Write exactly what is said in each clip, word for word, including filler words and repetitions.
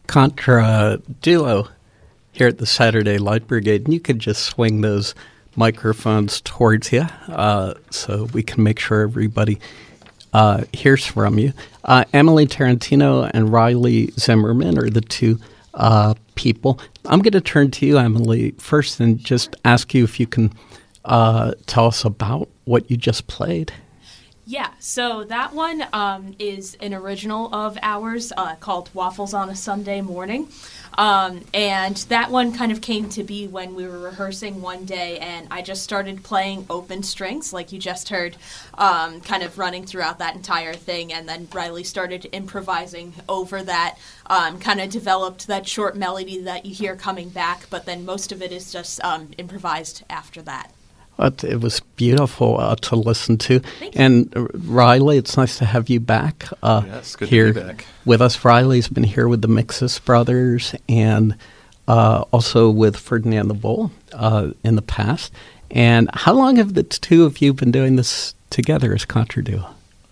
Contra Duo here at the Saturday Light Brigade, and you could just swing those microphones towards you uh, so we can make sure everybody uh, hears from you. Uh, Emily Tarantino and Riley Zimmerman are the two uh, people. I'm going to turn to you, Emily, first and just ask you if you can uh, tell us about what you just played. Yeah, so that one um, is an original of ours uh, called Waffles on a Sunday Morning. Um, and that one kind of came to be when we were rehearsing one day, and I just started playing open strings, like you just heard, um, kind of running throughout that entire thing. And then Riley started improvising over that, um, kind of developed that short melody that you hear coming back, but then most of it is just um, improvised after that. It was beautiful uh, to listen to. Thank you. And uh, Riley, it's nice to have you back uh, yes, good here to be back. with us. Riley's been here with the Mixus brothers and uh, also with Ferdinand the Bull uh, in the past. And how long have the two of you been doing this together as Contra Duo?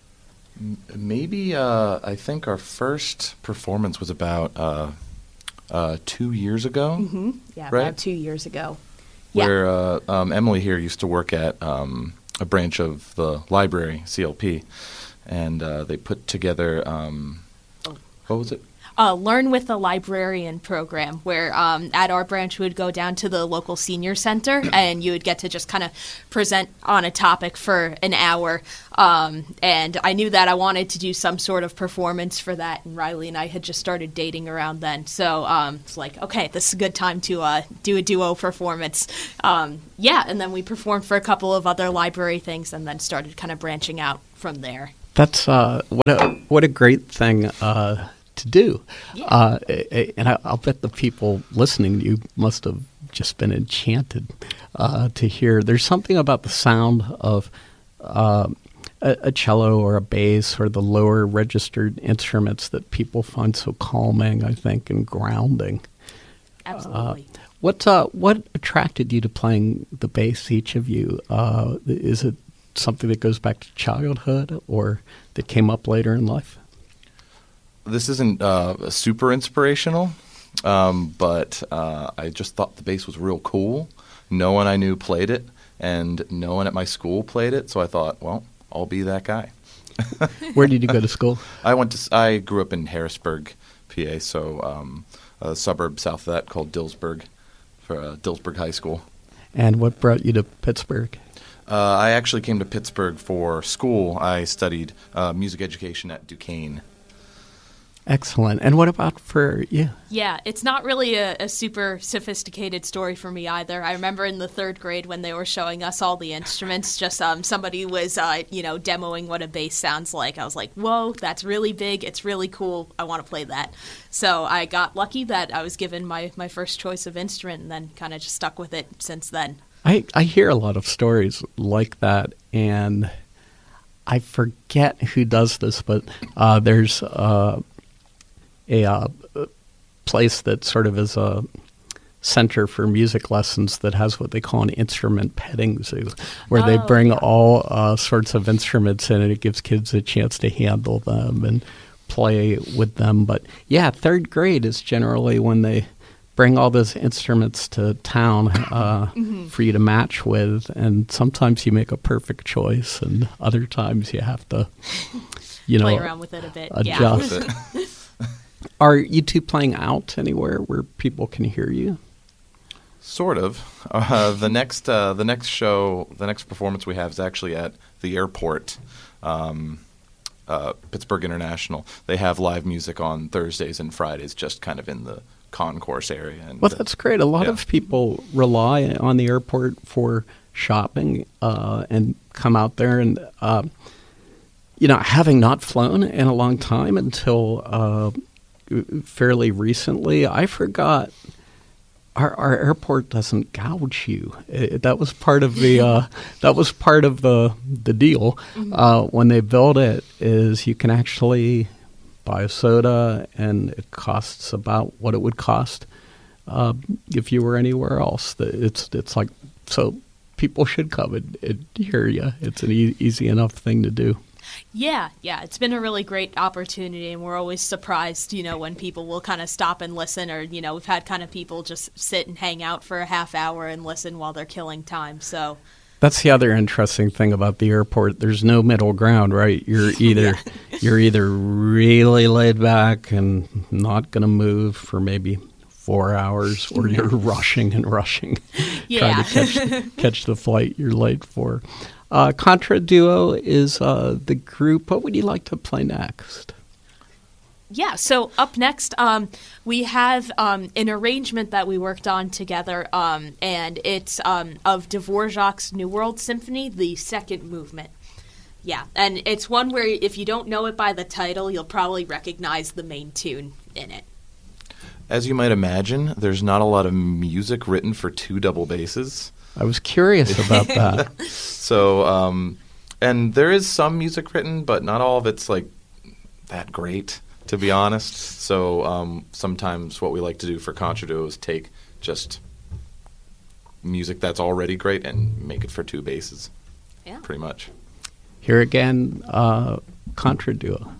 Maybe, uh, I think our first performance was about uh, uh, two years ago. Mm-hmm. Yeah, right? about two years ago. Where uh, um, Emily here used to work at um, a branch of the library, C L P, and uh, they put together, um, oh. what was it? Uh, Learn with the Librarian program, where um, at our branch we would go down to the local senior center and you would get to just kind of present on a topic for an hour. Um, and I knew that I wanted to do some sort of performance for that, and Riley and I had just started dating around then. So um, it's like, okay, this is a good time to uh, do a duo performance. Um, yeah, and then we performed for a couple of other library things and then started kind of branching out from there. That's uh, what a what a great thing uh, to do. Yeah. Uh, and I, I'll bet the people listening to you must have just been enchanted uh, to hear. There's something about the sound of uh, a, a cello or a bass or the lower registered instruments that people find so calming, I think, and grounding. Absolutely. Uh, what, uh, what attracted you to playing the bass, each of you? Uh, is it something that goes back to childhood or that came up later in life? This isn't uh, super inspirational, um, but uh, I just thought the bass was real cool. No one I knew played it, and no one at my school played it, so I thought, well, I'll be that guy. Where did you go to school? I went to. I grew up in Harrisburg, P A, so um, a suburb south of that called Dillsburg, for uh, Dillsburg High School. And what brought you to Pittsburgh? Uh, I actually came to Pittsburgh for school. I studied uh, music education at Duquesne. Excellent. And what about for you? Yeah, it's not really a, a super sophisticated story for me either. I remember in the third grade when they were showing us all the instruments, just um, somebody was, uh, you know, demoing what a bass sounds like. I was like, whoa, that's really big. It's really cool. I want to play that. So I got lucky that I was given my, my first choice of instrument and then kind of just stuck with it since then. I, I hear a lot of stories like that, and I forget who does this, but uh, there's uh, a uh, place that sort of is a center for music lessons that has what they call an instrument petting zoo, where oh, they bring yeah. all uh, sorts of instruments in, and it gives kids a chance to handle them and play with them. But yeah, third grade is generally when they bring all those instruments to town uh, mm-hmm. for you to match with, and sometimes you make a perfect choice, and other times you have to, you know, play around with it a bit. Adjust. Yeah. Are you two playing out anywhere where people can hear you? Sort of. Uh, the next, uh, the next show, the next performance we have is actually at the airport, um, uh, Pittsburgh International. They have live music on Thursdays and Fridays, just kind of in the concourse area. And well, that's great. A lot yeah. of people rely on the airport for shopping uh, and come out there. And, uh, you know, having not flown in a long time until uh, fairly recently, I forgot our, our airport doesn't gouge you. It, that was part of the uh, that was part of the the deal Mm-hmm. uh, when they built it. Is you can actually buy a soda, and it costs about what it would cost uh, if you were anywhere else. It's it's like, so people should come and, and hear you. It's an e- easy enough thing to do. Yeah, yeah, it's been a really great opportunity, and we're always surprised, you know, when people will kind of stop and listen, or, you know, we've had kind of people just sit and hang out for a half hour and listen while they're killing time, so. That's the other interesting thing about the airport. There's no middle ground, right? You're either Yeah. you're either really laid back and not going to move for maybe four hours, or you're rushing and rushing, Yeah. trying to catch catch the flight you're late for. Uh, Contra Duo is uh, the group. What would you like to play next? Yeah, so up next, um, we have um, an arrangement that we worked on together, um, and it's um, of Dvorak's New World Symphony, the second movement. Yeah, and it's one where if you don't know it by the title, you'll probably recognize the main tune in it. As you might imagine, there's not a lot of music written for two double basses. I was curious about that. So, um, and there is some music written, but not all of it's like that great, to be honest. So um, sometimes what we like to do for Contra Duo is take just music that's already great and make it for two basses, Yeah. pretty much. Here again, uh, Contra Duo.